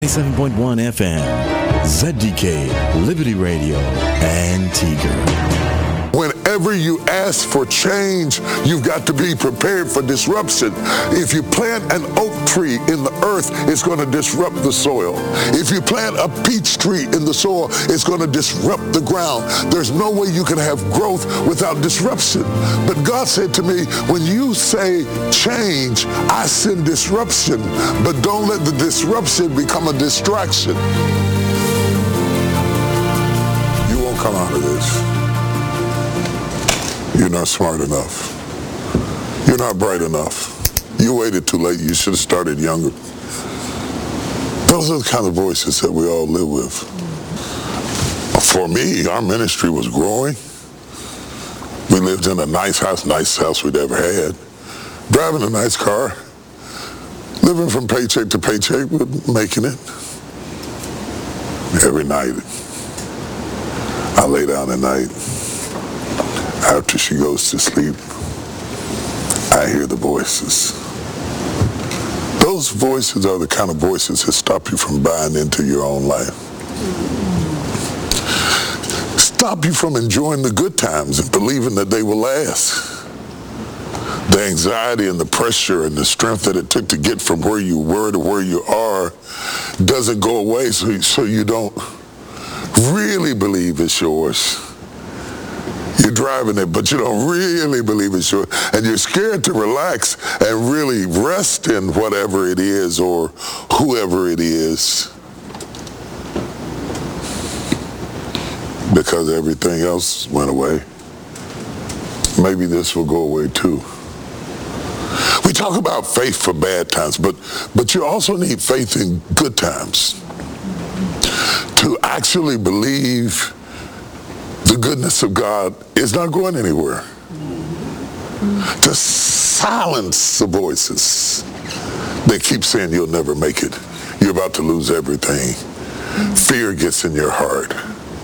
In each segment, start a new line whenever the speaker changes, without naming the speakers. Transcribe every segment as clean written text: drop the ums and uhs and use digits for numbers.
97.1 FM, ZDK, Liberty Radio, Antigua.
Whenever you ask for change, you've got to be prepared for disruption. If you plant an oak tree in the earth, it's going to disrupt the soil. If you plant a peach tree in the soil, it's going to disrupt the ground. There's no way you can have growth without disruption. But God said to me, when you say change, I send disruption, but don't let the disruption become a distraction. You won't come out of this. You're not smart enough. You're not bright enough. You waited too late. You should have started younger. Those are the kind of voices that we all live with. For me, our ministry was growing. We lived in a nice house we'd ever had, driving a nice car, living from paycheck to paycheck, but making it. Every night, I lay down at night. After she goes to sleep, I hear the voices. Those voices are the kind of voices that stop you from buying into your own life. Stop you from enjoying the good times and believing that they will last. The anxiety and the pressure and the strength that it took to get from where you were to where you are doesn't go away, so you don't really believe it's yours. You're driving it, but you don't really believe it's yours. And you're scared to relax and really rest in whatever it is or whoever it is, because everything else went away. Maybe this will go away too. We talk about faith for bad times, but you also need faith in good times to actually believe the goodness of God is not going anywhere. To silence the voices that keep saying you'll never make it. You're about to lose everything. Fear gets in your heart.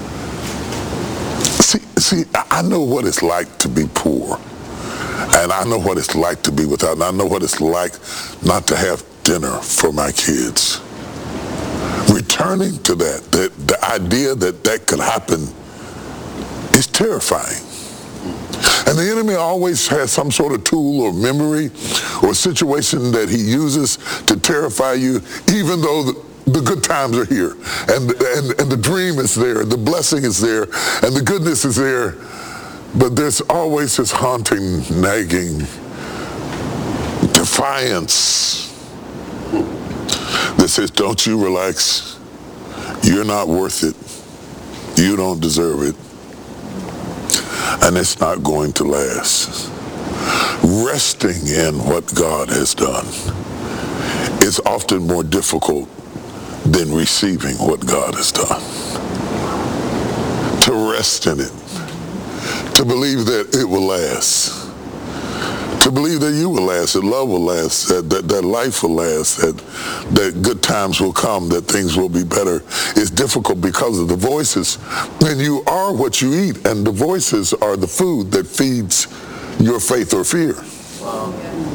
See, I know what it's like to be poor. And I know what it's like to be without. And I know what it's like not to have dinner for my kids. Returning to that, the idea that that could happen is terrifying. And the enemy always has some sort of tool or memory or situation that he uses to terrify you, even though the good times are here and the dream is there, the blessing is there, and the goodness is there. But there's always this haunting, nagging defiance that says, don't you relax. You're not worth it. You don't deserve it. And it's not going to last. Resting in what God has done is often more difficult than receiving what God has done. To rest in it, to believe that it will last, to believe that you will last, that love will last, that life will last, that good times will come, that things will be better, is difficult because of the voices. And you are what you eat, and the voices are the food that feeds your faith or fear. Wow.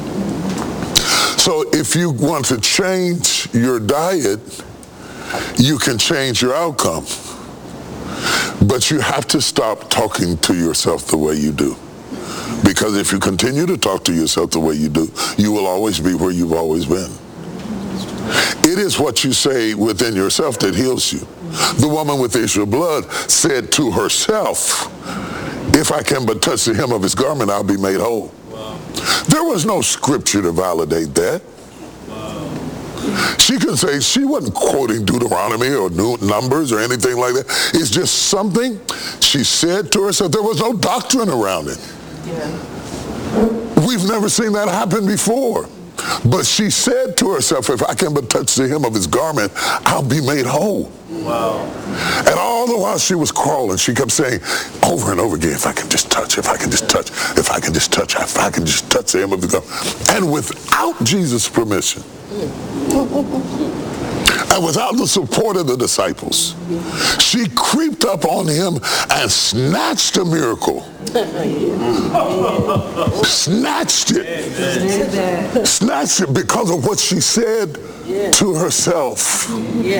So if you want to change your diet, you can change your outcome. But you have to stop talking to yourself the way you do. Because if you continue to talk to yourself the way you do, you will always be where you've always been. It is what you say within yourself that heals you. The woman with the issue of blood said to herself, if I can but touch the hem of his garment, I'll be made whole. Wow. There was no scripture to validate that. She can say she wasn't quoting Deuteronomy or Numbers or anything like that. It's just something she said to herself. There was no doctrine around it. Yeah. We've never seen that happen before. But she said to herself, if I can but touch the hem of his garment, I'll be made whole. Wow. And all the while she was crawling, she kept saying over and over again, if I can just touch, if I can just touch, if I can just touch, if I can just touch the hem of the garment. And without Jesus' permission, and without the support of the disciples, she creeped up on him and snatched a miracle. Snatched it. Snatched it because of what she said to herself.